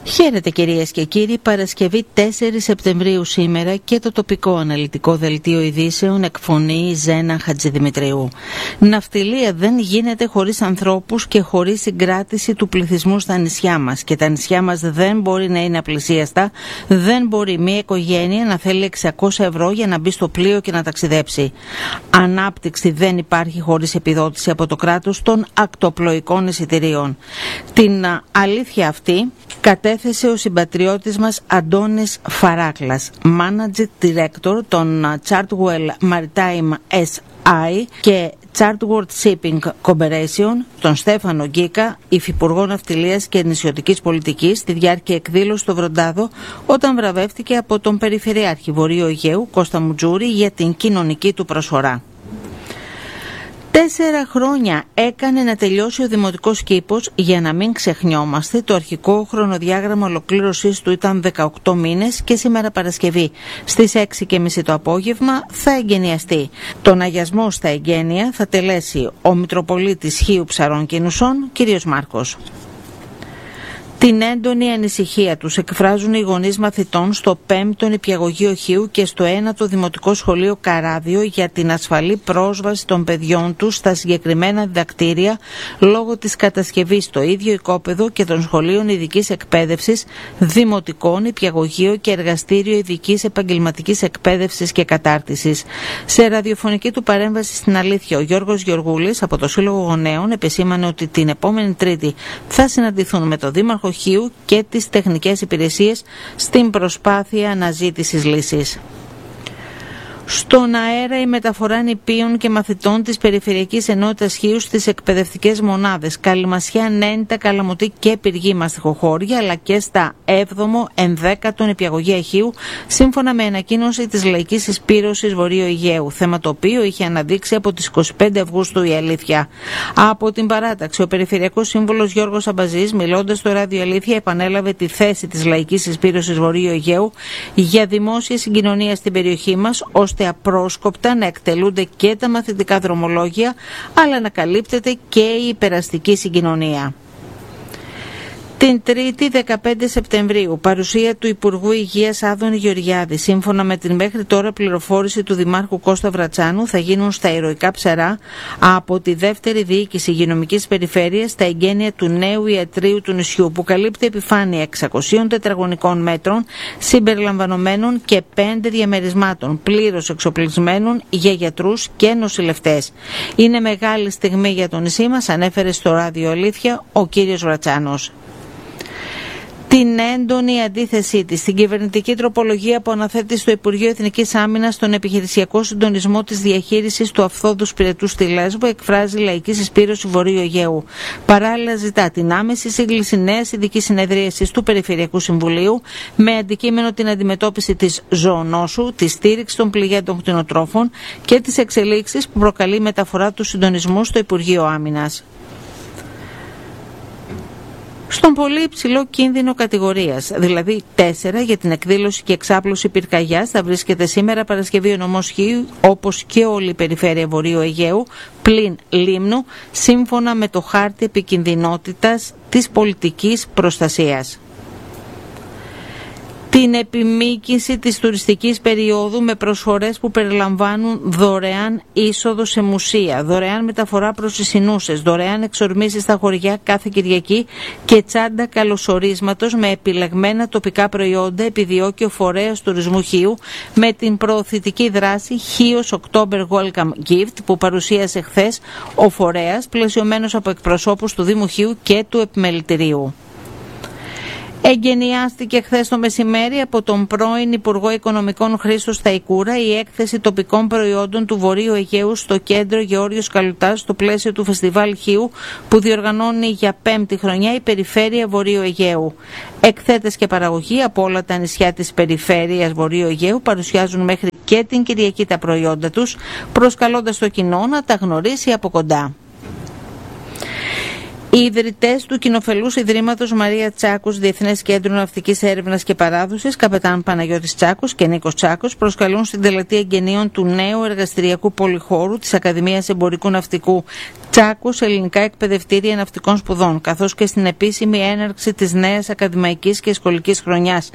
Χαίρετε κυρίες και κύριοι, Παρασκευή 4 Σεπτεμβρίου σήμερα και το τοπικό αναλυτικό δελτίο ειδήσεων εκφωνεί Ζένα Χατζηδημητρίου. Ναυτιλία δεν γίνεται χωρίς ανθρώπους και χωρίς συγκράτηση του πληθυσμού στα νησιά μας και τα νησιά μας δεν μπορεί να είναι απλησίαστα, δεν μπορεί μια οικογένεια να θέλει 600 ευρώ για να μπει στο πλοίο και να ταξιδέψει. Ανάπτυξη δεν υπάρχει χωρίς επιδότηση από το κράτος των ακτοπλοϊκών εισιτηρίων. Την αλήθεια αυτή κατέθεσε ο συμπατριώτης μας Αντώνης Φαράκλας, Managing Director των Chartwell Maritime SI και Chartwell Shipping Corporation, τον Στέφανο Γκίκα, υφυπουργό Ναυτιλίας και Νησιωτικής Πολιτικής, στη διάρκεια εκδήλωση στο Βροντάδο, όταν βραβεύτηκε από τον Περιφερειάρχη Βορείου Αιγαίου Κώστα Μουτζούρη για την κοινωνική του προσφορά. 4 χρόνια έκανε να τελειώσει ο δημοτικός κήπος. Για να μην ξεχνιόμαστε, το αρχικό χρονοδιάγραμμα ολοκλήρωσής του ήταν 18 μήνες και σήμερα Παρασκευή στις 6:30 το απόγευμα θα εγγενιαστεί. Τον αγιασμό στα εγγένεια θα τελέσει ο Μητροπολίτης Χίου Ψαρών και Νουσών, κ. Μάρκος. Την έντονη ανησυχία τους εκφράζουν οι γονείς μαθητών στο 5ο Νηπιαγωγείο Χίου και στο 1ο Δημοτικό Σχολείο Καράδιο για την ασφαλή πρόσβαση των παιδιών τους στα συγκεκριμένα διδακτήρια λόγω της κατασκευής στο ίδιο οικόπεδο και των σχολείων ειδικής εκπαίδευσης, δημοτικό, νηπιαγωγείο και εργαστήριο ειδικής επαγγελματικής εκπαίδευσης και κατάρτισης. Σε ραδιοφωνική του παρέμβαση στην Αλήθεια, ο Γιώργος Γεωργούλης από το Σύλλογο Γονέων επεσήμανε ότι την επόμενη Τρίτη θα συναντηθούν με το Δήμαρχο Χίου και τις τεχνικές υπηρεσίες στην προσπάθεια αναζήτησης λύσης. Στον αέρα η μεταφορά νηπίων και μαθητών της Περιφερειακής Ενότητας Χίου στις εκπαιδευτικές μονάδες Καλυμασιά, Νένητα, Καλαμωτή και Πυργή Μαστιχοχώρια, αλλά και στα 7ο, 11ο Νηπιαγωγεία Χίου, σύμφωνα με ανακοίνωση της Λαϊκής Εισπύρωσης Βορείου Αιγαίου, θέμα το οποίο είχε αναδείξει από τις 25 Αυγούστου η Αλήθεια. Από την παράταξη, ο Περιφερειακός Σύμβουλος Γιώργος Αμπαζής, μιλώντας στο Ράδιο Αλήθεια, επανέλαβε τη θέση της Λαϊκής Εισπύρωσης Βορείου Αιγαίου για δημόσια συγκοινωνία στην περιοχή μας, ώστε απρόσκοπτα να εκτελούνται και τα μαθητικά δρομολόγια, αλλά να καλύπτεται και η υπεραστική συγκοινωνία. Την Τρίτη 15 Σεπτεμβρίου, παρουσία του Υπουργού Υγείας Άδωνη Γεωργιάδη. Σύμφωνα με την μέχρι τώρα πληροφόρηση του Δημάρχου Κώστα Βρατσάνου, θα γίνουν στα ηρωικά ψαρά από τη δεύτερη διοίκηση υγειονομικής περιφέρειας τα εγγένεια του νέου ιατρείου του νησιού, που καλύπτει επιφάνεια 600 τετραγωνικών μέτρων συμπεριλαμβανομένων και 5 διαμερισμάτων πλήρως εξοπλισμένων για γιατρούς και νοσηλευτές. Είναι μεγάλη στιγμή για το νησί μας, ανέφερε στο Ράδιο Αλήθεια ο κύριος Βρατσάνος. Την έντονη αντίθεσή της στην κυβερνητική τροπολογία που αναθέτει στο Υπουργείο Εθνικής Άμυνας στον επιχειρησιακό συντονισμό της διαχείρισης του Αυθόδους Πυρετού στη Λέσβο, εκφράζει η Λαϊκή Εισπύρωση Βορείου Αιγαίου. Παράλληλα, ζητά την άμεση σύγκληση νέας ειδικής συνεδρίασης του Περιφερειακού Συμβουλίου με αντικείμενο την αντιμετώπιση της ζωονόσου, τη στήριξη των πληγέντων κτηνοτρόφων και τις εξελίξεις που προκαλεί η μεταφορά του συντονισμού στο Υπουργείο Άμυνας. Στον πολύ υψηλό κίνδυνο κατηγορίας, δηλαδή 4 για την εκδήλωση και εξάπλωση πυρκαγιάς, θα βρίσκεται σήμερα Παρασκευή ο νομός Χίου, όπως και όλη η περιφέρεια Βορείου Αιγαίου, πλην Λίμνου, σύμφωνα με το χάρτη επικινδυνότητας της πολιτικής προστασίας. Την επιμήκυνση της τουριστικής περίοδου με προσφορές που περιλαμβάνουν δωρεάν είσοδο σε μουσεία, δωρεάν μεταφορά προς τις Ινούσες, δωρεάν εξορμήσεις στα χωριά κάθε Κυριακή και τσάντα καλωσορίσματος με επιλεγμένα τοπικά προϊόντα, επιδιώκει ο φορέας τουρισμού Χίου με την προωθητική δράση Χίος October Welcome Gift που παρουσίασε χθες ο φορέας, πλαισιωμένος από εκπροσώπους του Δήμου Χίου και του Επιμελητηρίου. Εγκαινιάστηκε χθες το μεσημέρι από τον πρώην Υπουργό Οικονομικών Χρήστο Σταϊκούρα η έκθεση τοπικών προϊόντων του Βορείου Αιγαίου στο κέντρο Γεώργιος Καλουτάς στο πλαίσιο του Φεστιβάλ Χίου που διοργανώνει για 5η χρονιά η Περιφέρεια Βορείου Αιγαίου. Εκθέτες και παραγωγή από όλα τα νησιά της Περιφέρειας Βορείου Αιγαίου παρουσιάζουν μέχρι και την Κυριακή τα προϊόντα τους, προσκαλώντας το κοινό να τα γνωρίσει από κοντά. Οι ιδρυτές του Κοινοφελούς Ιδρύματος Μαρία Τσάκους Διεθνές Κέντρο Ναυτικής Έρευνας και Παράδοσης, καπετάν Παναγιώτης Τσάκος και Νίκος Τσάκος, προσκαλούν στην τελετή εγγενείων του νέου εργαστηριακού πολυχώρου της Ακαδημίας Εμπορικού Ναυτικού Τσάκους Ελληνικά Εκπαιδευτήρια Ναυτικών Σπουδών, καθώς και στην επίσημη έναρξη της νέας ακαδημαϊκής και σχολικής χρονιάς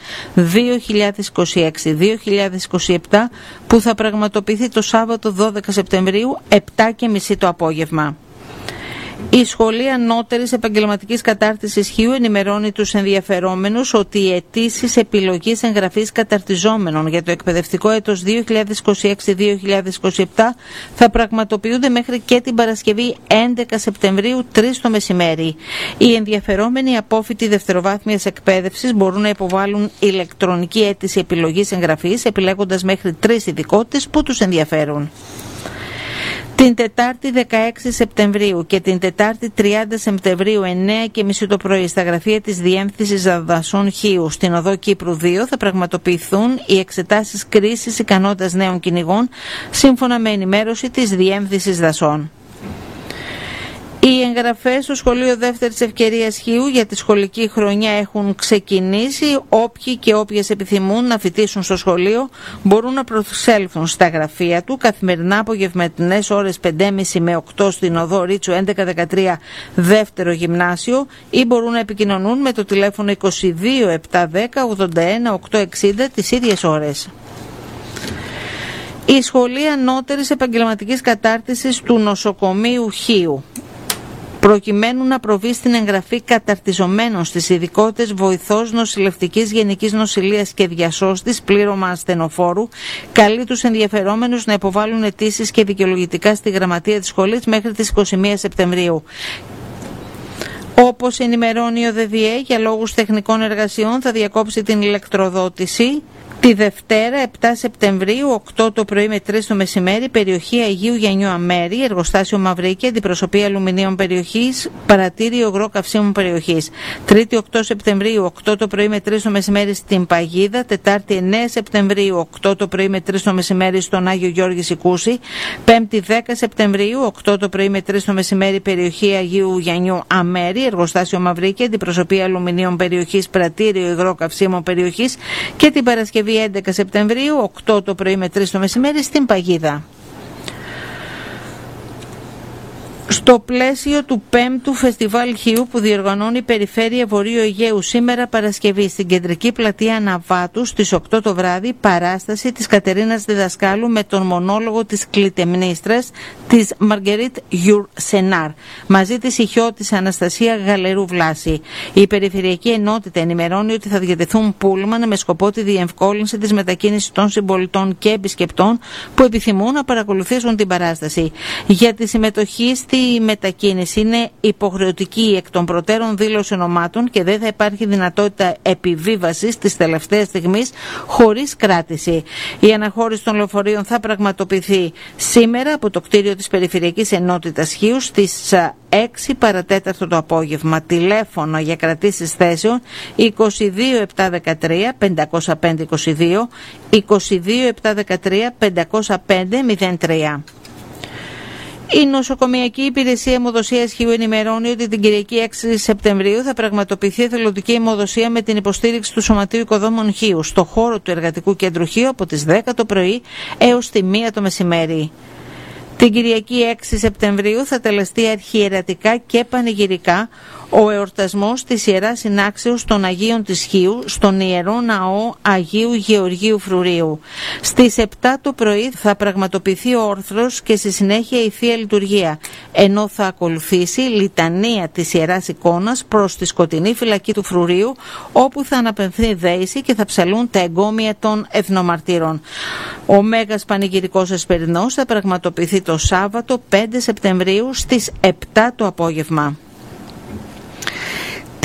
2026-2027, που θα πραγματοποιηθεί το Σάββατο 12 Σεπτεμβρίου, 7:30 το απόγευμα. Η Σχολή Ανώτερης Επαγγελματικής Κατάρτισης Χίου ενημερώνει τους ενδιαφερόμενους ότι οι αιτήσεις επιλογής εγγραφής καταρτιζόμενων για το εκπαιδευτικό έτος 2026-2027 θα πραγματοποιούνται μέχρι και την Παρασκευή 11 Σεπτεμβρίου 3 το μεσημέρι. Οι ενδιαφερόμενοι απόφοιτοι δευτεροβάθμιας εκπαίδευσης μπορούν να υποβάλουν ηλεκτρονική αίτηση επιλογής εγγραφής, επιλέγοντας μέχρι 3 ειδικότητες που τους ενδιαφέρουν. Την Τετάρτη 16 Σεπτεμβρίου και την Τετάρτη 30 Σεπτεμβρίου 9:30 το πρωί στα γραφεία της Διεύθυνσης Δασών Χίου στην Οδό Κύπρου 2 θα πραγματοποιηθούν οι εξετάσεις κρίσης ικανότητας νέων κυνηγών σύμφωνα με ενημέρωση της Διεύθυνσης Δασών. Οι εγγραφές στο Σχολείο Δεύτερης Ευκαιρίας Χίου για τη σχολική χρονιά έχουν ξεκινήσει. Όποιοι και όποιες επιθυμούν να φοιτήσουν στο σχολείο μπορούν να προσέλθουν στα γραφεία του καθημερινά απογευματινές ώρες 5:30 με 8 στην Οδό Ρίτσου 1113 Δεύτερο Γυμνάσιο, ή μπορούν να επικοινωνούν με το τηλέφωνο 22 710 81 860 τις ίδιες ώρες. Η Σχολή Ανώτερης Επαγγελματικής Κατάρτισης του Νοσοκομείου Χίου, προκειμένου να προβεί στην εγγραφή καταρτιζομένων στις ειδικότητες βοηθός νοσηλευτικής γενικής νοσηλείας και διασώστης πλήρωμα ασθενοφόρου, καλεί τους ενδιαφερόμενους να υποβάλουν αιτήσεις και δικαιολογητικά στη γραμματεία της σχολής μέχρι τις 21 Σεπτεμβρίου. Όπως ενημερώνει ο ΔΔΕ, για λόγους τεχνικών εργασιών θα διακόψει την ηλεκτροδότηση τη Δευτέρα 7 Σεπτεμβρίου 8 το πρωί με 3 το μεσημέρι, περιοχή Αγίου Γιαννιού Αμέρη, εργοστάσιο Μαυρίκη, αντιπροσωπεία αλουμινίων περιοχής, παρατήριο υγρό καυσίμων περιοχής. Τρίτη 8 Σεπτεμβρίου 8 το πρωί με 3 το μεσημέρι στην Παγίδα, Τετάρτη 9 Σεπτεμβρίου 8 το πρωί με 3 το μεσημέρι στον Άγιο Γιώργη Σικούση, Πέμπτη 10 Σεπτεμβρίου 8 το πρωί με 3 το μεσημέρι, περιοχή Αγίου Γιαννιού Αμέρη, εργοστάσιο Μαυρίκη, αντιπροσωπεία αλουμινίων περιοχής, παρατήριο υγρό καυσίμων περιοχής, και την Παρασκευή 11 Σεπτεμβρίου 8 το πρωί με 3 το μεσημέρι στην Παγίδα. Στο πλαίσιο του 5ου Φεστιβάλ Χίου που διοργανώνει η Περιφέρεια Βορείου Αιγαίου, σήμερα Παρασκευή στην κεντρική πλατεία Ναβάτου στις 8 το βράδυ, παράσταση της Κατερίνας Διδασκάλου με τον μονόλογο της κλητεμνίστρας της Μαργκερίτ Γιουρ Σενάρ, μαζί της ηχιώτης Αναστασία Γαλερού Βλάση. Η Περιφερειακή Ενότητα ενημερώνει ότι θα διατεθούν πούλμαν με σκοπό τη διευκόλυνση της μετακίνησης των συμπολιτών και επισκεπτών που επιθυμούν να παρακολουθήσουν την παράσταση. Για τη συμμετοχή στη μετακίνηση είναι υποχρεωτική εκ των προτέρων δήλωση ονομάτων και δεν θα υπάρχει δυνατότητα επιβίβασης της τελευταίας στιγμής χωρίς κράτηση. Η αναχώρηση των λεωφορείων θα πραγματοποιηθεί σήμερα από το κτίριο της Περιφερειακής Ενότητας Χίου στις 6 παρατέταρτο το απόγευμα. Τηλέφωνο για κρατήσεις θέσεων 22 713 505 22, 22 713 505 03. Η Νοσοκομειακή Υπηρεσία Αιμοδοσίας Χίου ενημερώνει ότι την Κυριακή 6 Σεπτεμβρίου θα πραγματοποιηθεί εθελοντική αιμοδοσία με την υποστήριξη του Σωματείου Οικοδόμων Χίου στο χώρο του Εργατικού Κέντρου Χίου από τις 10 το πρωί έως τη 1 το μεσημέρι. Την Κυριακή 6 Σεπτεμβρίου θα τελεστεί αρχιερατικά και πανηγυρικά ο εορτασμός της Ιεράς Συνάξεως των Αγίων της Χίου στον Ιερό Ναό Αγίου Γεωργίου Φρουρίου. Στις 7 το πρωί θα πραγματοποιηθεί ο όρθρος και στη συνέχεια η Θεία Λειτουργία, ενώ θα ακολουθήσει λιτανία της Ιεράς Εικόνας προς τη σκοτεινή φυλακή του Φρουρίου, όπου θα αναπαιμφθεί δέηση και θα ψαλούν τα εγκόμια των εθνομαρτύρων. Ο Μέγας Πανηγυρικός Εσπερινός θα πραγματοποιηθεί το Σάββατο 5 Σεπτεμβρίου στις 7 το απόγευμα.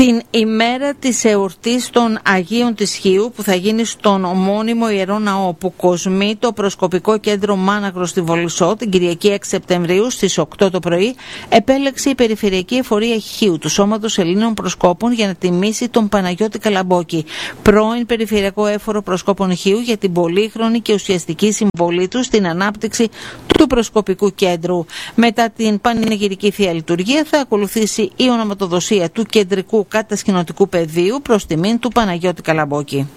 την ημέρα της εορτής των Αγίων της Χίου που θα γίνει στον ομώνυμο Ιερό Ναό που κοσμεί το προσκοπικό κέντρο Μάνακρο στη Βολισσό την Κυριακή 6 Σεπτεμβρίου στις 8 το πρωί, επέλεξε η Περιφερειακή Εφορία Χίου του Σώματος Ελλήνων Προσκόπων για να τιμήσει τον Παναγιώτη Καλαμπόκη, πρώην Περιφερειακό Έφορο Προσκόπων Χίου, για την πολύχρονη και ουσιαστική συμβολή του στην ανάπτυξη του προσκοπικού κέντρου. Μετά την πανηγυρική θεία λειτουργία θα ακολουθήσει η ονοματοδοσία του κεντρικού κατασκηνωτικού πεδίου προς τιμήν του Παναγιώτη Καλαμπόκη.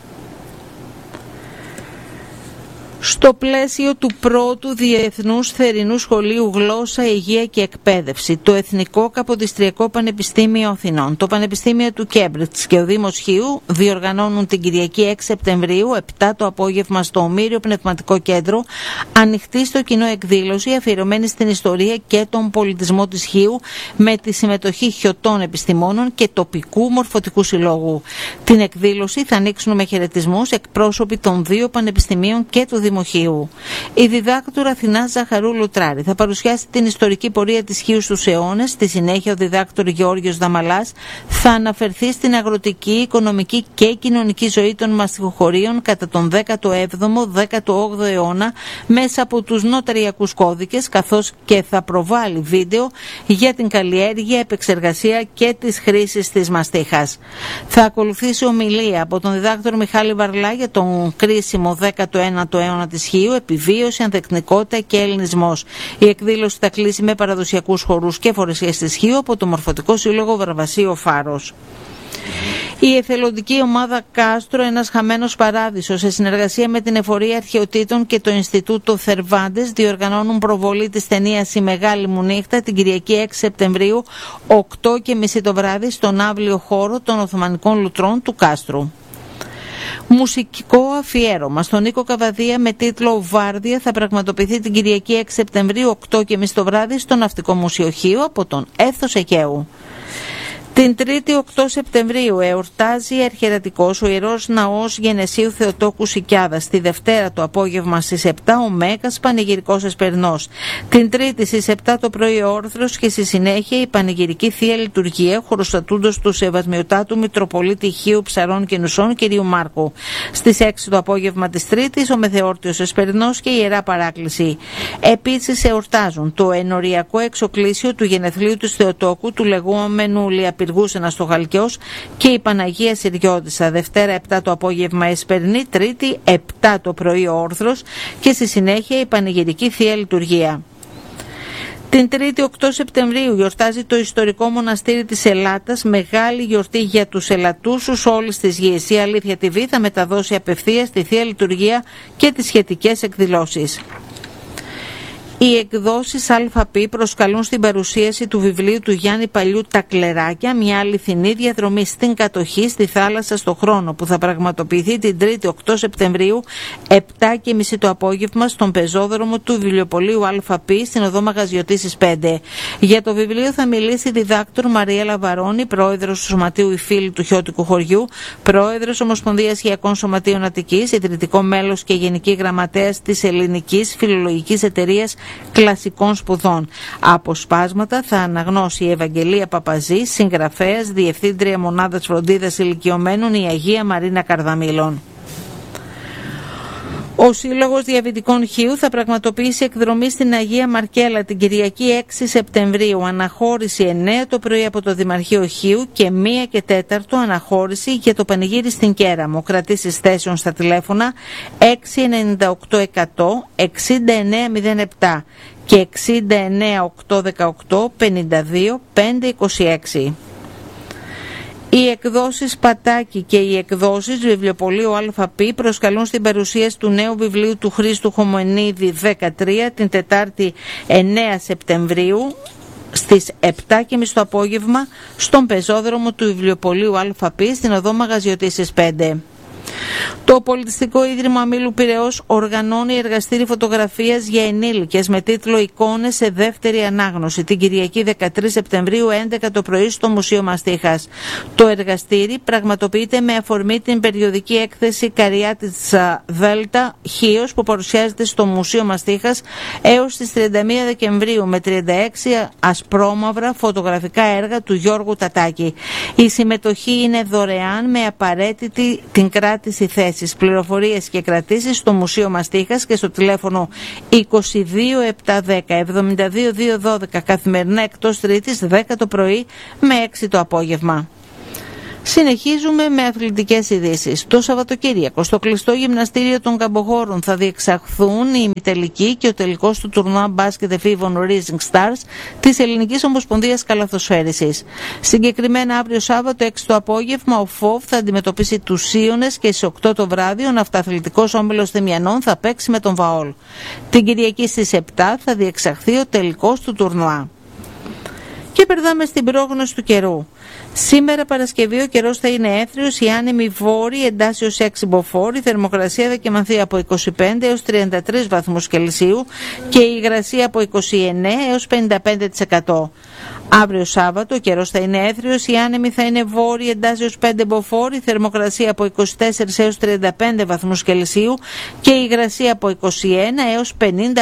Στο πλαίσιο του πρώτου Διεθνούς Θερινού Σχολείου Γλώσσα, Υγεία και Εκπαίδευση, το Εθνικό Καποδιστριακό Πανεπιστήμιο Αθηνών, το Πανεπιστήμιο του Κέμπριτς και ο Δήμος Χίου διοργανώνουν την Κυριακή 6 Σεπτεμβρίου 7 το απόγευμα στο Ομήριο Πνευματικό Κέντρο ανοιχτή στο κοινό εκδήλωση αφιερωμένη στην ιστορία και τον πολιτισμό της Χίου με τη συμμετοχή χιωτών επιστημόνων και τοπικού μορφωτικού συλλόγου. Την εκδήλωση θα ανοίξουν με χαιρετισμούς εκπρόσωποι των δύο πανεπιστημίων και του Δημοχείου. Η διδάκτορα Αθηνά Ζαχαρού Λουτράρη θα παρουσιάσει την ιστορική πορεία της Χίου στους αιώνες. Στη συνέχεια ο διδάκτορ Γεώργιος Δαμαλάς θα αναφερθεί στην αγροτική, οικονομική και κοινωνική ζωή των μαστιχοχωρίων κατά τον 17ο-18ο αιώνα μέσα από τους νοταριακούς κώδικες, καθώς και θα προβάλλει βίντεο για την καλλιέργεια, επεξεργασία και τις χρήσεις της μαστίχας. Θα ακολουθήσει ομιλία από τον διδάκτορο Μιχάλη Βαρλά για τον κρίσιμο 19ο αιώνα της Χίου, επιβίωση, ανθεκτικότητα και ελληνισμός. Η εκδήλωση θα κλείσει με παραδοσιακούς χορούς και φορεσίες της Χίου από το Μορφωτικό Σύλλογο Βαρβασίου Φάρος. Η εθελοντική ομάδα Κάστρο, ένας χαμένος παράδεισος, σε συνεργασία με την Εφορία Αρχαιοτήτων και το Ινστιτούτο Θερβάντες, διοργανώνουν προβολή της ταινίας «Η Μεγάλη μου Νύχτα» την Κυριακή 6 Σεπτεμβρίου, 8:30 το βράδυ, στον άβλιο χώρο των Οθωμανικών Λουτρών του Κάστρου. Μουσικό αφιέρωμα στον Νίκο Καβαδία με τίτλο «Βάρδια» θα πραγματοποιηθεί την Κυριακή 6 Σεπτεμβρίου 8:30 το βράδυ στο Ναυτικό Μουσείο Χίου από τον Έθος Αιγαίου. Την 3η 8 Σεπτεμβρίου εορτάζει αρχιερατικός ο Ιερός Ναός Γενεσίου Θεοτόκου Σικιάδας. Τη Δευτέρα το απόγευμα στις 7 ο Μέγας Πανηγυρικός Εσπερνός. Την Τρίτη στις 7 το πρωί ο όρθρος και στη συνέχεια η Πανηγυρική Θεία Λειτουργία χωροστατούντος του Σεβασμιωτάτου Μητροπολίτη Χίου Ψαρών και Νουσών κ. Μάρκου. Στις 6 το απόγευμα της Τρίτης ο Μεθεόρτιος Εσπερνός και η Ιερά Παράκληση. Επίσης εορτάζουν το ενοριακό εξοκλήσιο του γενεθλίου του Θεοτόκου, του λεγόμενου Λιαπυργούσενα στο Χαλκιός, και η Παναγία Συριώτισσα. Δευτέρα 7 το απόγευμα Εσπερνή, Τρίτη 7 το πρωί ο όρθρος και στη συνέχεια η Πανηγυρική Θεία Λειτουργία. Την 3η 8 Σεπτεμβρίου γιορτάζει το ιστορικό μοναστήρι της Ελλάτας, μεγάλη γιορτή για τους Ελατούσους όλης της γης. Η Αλήθεια TV θα μεταδώσει απευθείας τη Θεία Λειτουργία και τις σχετικές εκδηλώσεις. Οι εκδόσεις ΑΠ προσκαλούν στην παρουσίαση του βιβλίου του Γιάννη Παλιού «Τα Κλεράκια», μια αληθινή διαδρομή στην κατοχή, στη θάλασσα, στο χρόνο, που θα πραγματοποιηθεί την 3η 8 Σεπτεμβρίου 7:30 το απόγευμα στον πεζόδρομο του βιβλιοπωλείου ΑΠ στην οδό Μαγαζιωτήσης 5. Για το βιβλίο θα μιλήσει η διδάκτορ Μαρία Λαβαρώνη, πρόεδρος του Σωματείου «Οι Φίλοι του Χιώτικου Χωριού», πρόεδρος Ομοσπονδίας Χιακών Σωματείων Αττικής, ιδρυτικό μέλος και γενική γραμματέας της Ελληνικής Φιλολογικής Εταιρείας Κλασικών Σπουδών. Αποσπάσματα θα αναγνώσει η Ευαγγελία Παπαζή, συγγραφέας, διευθύντρια μονάδας φροντίδας ηλικιωμένων, η Αγία Μαρίνα Καρδαμήλων. Ο Σύλλογος Διαβητικών Χίου θα πραγματοποιήσει εκδρομή στην Αγία Μαρκέλα την Κυριακή 6 Σεπτεμβρίου. Αναχώρηση 9 το πρωί από το Δημαρχείο Χίου και 1 και 4 αναχώρηση για το πανηγύρι στην Κέραμο. Κρατήσεις θέσεων στα τηλέφωνα 698 100 6907 και 69 818 52 526. Οι εκδόσεις Πατάκη και οι εκδόσεις Βιβλιοπωλείου ΑΠ προσκαλούν στην παρουσίαση του νέου βιβλίου του Χρήστου Χομονίδη 13 την Τετάρτη 9 Σεπτεμβρίου στις 7:30 το απόγευμα στον πεζόδρομο του Βιβλιοπωλείου ΑΠ στην οδό Μαγαζιωτήσης 5. Το Πολιτιστικό Ίδρυμα Μήλου Πειραιώς οργανώνει εργαστήρι φωτογραφίας για ενήλικες με τίτλο «Εικόνες σε δεύτερη ανάγνωση» την Κυριακή 13 Σεπτεμβρίου 11 το πρωί στο Μουσείο Μαστίχας. Το εργαστήρι πραγματοποιείται με αφορμή την περιοδική έκθεση Καριάτης Δέλτα Χίος που παρουσιάζεται στο Μουσείο Μαστίχας έως τις 31 Δεκεμβρίου με 36 ασπρόμαυρα φωτογραφικά έργα του Γιώργου Τατάκη. Η συμμετοχή είναι δωρεάν με απαραίτητη την κράτηση θέσης. Πληροφορίες και κρατήσεις στο Μουσείο Μαστίχας και στο τηλέφωνο 22 710 72 212 καθημερινά εκτός Τρίτης 10 το πρωί με 6 το απόγευμα. Συνεχίζουμε με αθλητικές ειδήσεις. Το Σαββατοκύριακο στο κλειστό γυμναστήριο των Καμποχώρων θα διεξαχθούν η ημιτελική και ο τελικός του τουρνουά μπάσκετ εφήβων Rising Stars της Ελληνικής Ομοσπονδίας Καλαθοσφαίρισης. Συγκεκριμένα αύριο Σάββατο 6 το απόγευμα ο ΦΟΒ θα αντιμετωπίσει τους Σίωνες και στις 8 το βράδυ ο ναυταθλητικός όμιλος Θημιανών θα παίξει με τον Βαόλ. Την Κυριακή στις 7 θα διεξαχθεί ο τελικός του τουρνουά. Και περνάμε στην πρόγνωση του καιρού. Σήμερα Παρασκευή ο καιρός θα είναι έθριος, η άνεμη βόρη εντάσσεως 6 μποφόρ, η θερμοκρασία θα κυμανθεί από 25 έως 33 βαθμούς Κελσίου και η υγρασία από 29 έως 55%. Αύριο Σάββατο ο καιρός θα είναι έθριος, η άνεμη θα είναι βόρη εντάσσεως 5 μποφόρ, η θερμοκρασία από 24 έως 35 βαθμούς Κελσίου και η υγρασία από 21 έως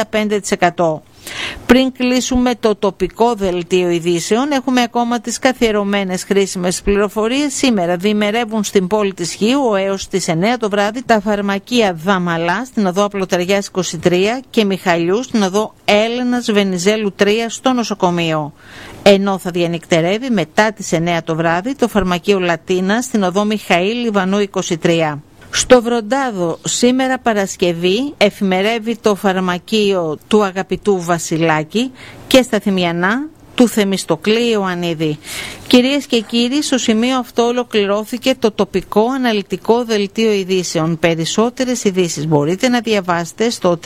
55%. Πριν κλείσουμε το τοπικό δελτίο ειδήσεων, έχουμε ακόμα τις καθιερωμένες χρήσιμες πληροφορίες. Σήμερα διημερεύουν στην πόλη της Χίου έως τις 9 το βράδυ τα φαρμακεία Δαμαλά στην οδό Απλοταριάς 23 και Μιχαλιού στην οδό Έλενας Βενιζέλου 3 στο νοσοκομείο. Ενώ θα διανυκτερεύει μετά τις 9 το βράδυ το φαρμακείο Λατίνα στην οδό Μιχαήλ Λιβανού 23. Στο Βροντάδο σήμερα Παρασκευή εφημερεύει το φαρμακείο του αγαπητού Βασιλάκη και στα Θημιανά του Θεμιστοκλή Ιωαννίδη. Κυρίες και κύριοι, στο σημείο αυτό ολοκληρώθηκε το τοπικό αναλυτικό δελτίο ειδήσεων. Περισσότερες ειδήσεις μπορείτε να διαβάσετε στο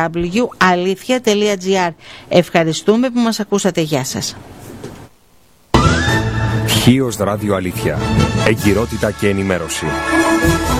www.alithia.gr. Ευχαριστούμε που μας ακούσατε. Γεια σας. Χίος Ράδιο Αλήθεια. Εγκυρότητα και ενημέρωση.